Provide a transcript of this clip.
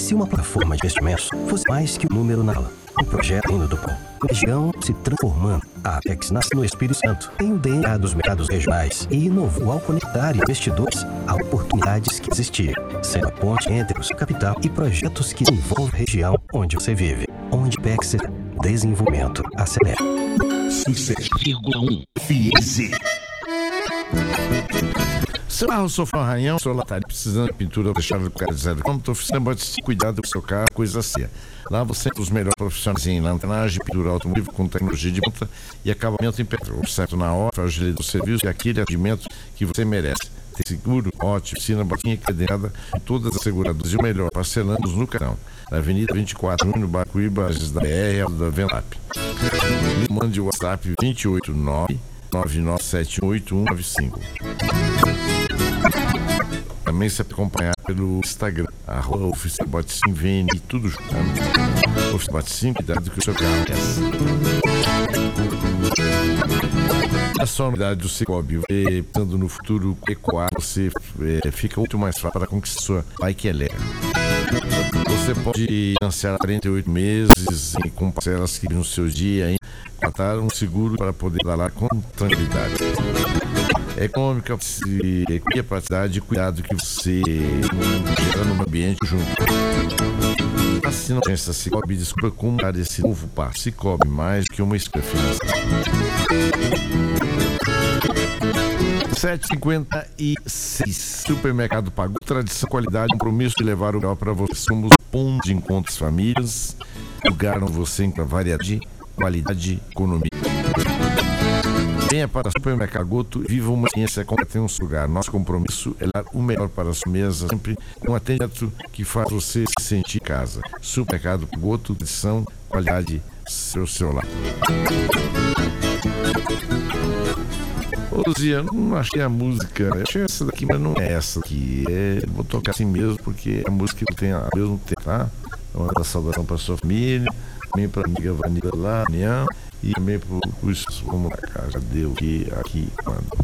se uma plataforma de investimentos fosse mais que um número na aula, um projeto indo do pão, a região se transformando. A Apex nasce no Espírito Santo, tem o DNA dos mercados regionais e inovou ao conectar investidores a oportunidades que existiam, sendo a ponte entre o capital e projetos que envolvem a região onde você vive. Onde Apex desenvolvimento acelera. 7,1 FIEZ. Seu carro sofreu um arranhão, seu lataria precisando de pintura, deixar localizado. Como estou oficina, pode se cuidar do seu carro, coisa assim. Lá você tem os melhores profissionais em lanternagem, pintura automotiva com tecnologia de ponta e acabamento impecável. Certo na hora, agilidade do serviço e aquele atendimento que você merece. Tem seguro, ótimo, piscina, botinha credenciada, todas as seguradoras e o melhor, parcelando no cartão. Na Avenida 24, no Bacuíba, da BR, da Venlap. Mande o WhatsApp 289-99718195. Também se acompanhar pelo Instagram, @oficialbote5vn e tudo junto. Oficialbote5, cuidado que o seu carro é essa. A só unidade do Cicobi, pensando no futuro ecoar, você fica muito mais fácil para conquistar sua bike elétrica. Você pode financiar 48 meses com parcelas que no seu dia ainda contratar um seguro para poder dar com tranquilidade. Econômica, e praticidade e cuidado que você gera no ambiente junto. Assim não pensa Cicobi, desculpa como dar esse novo passo. Cicobi, mais que uma escolha financeira. 7,56. Supermercado Pagou. Tradição, qualidade, compromisso de levar o melhor para você. Somos ponto de encontros famílias. Lugar onde você encontra variedade, qualidade e economia. Venha para o Supermercado Goto e viva uma experiência completa em um lugar. Nosso compromisso é dar o melhor para a sua mesa, sempre com atendimento que faz você se sentir em casa. Supermercado Goto, tradição, qualidade, seu lado. Ô Luzia, não achei a música, eu achei essa daqui, mas não é essa aqui. Vou tocar assim mesmo, porque é a música que tem ao mesmo tempo, tá? Uma saudação para a sua família, também para a amiga Vanilla lá, União. E também pro vamos lá, cara, já deu aqui, mano.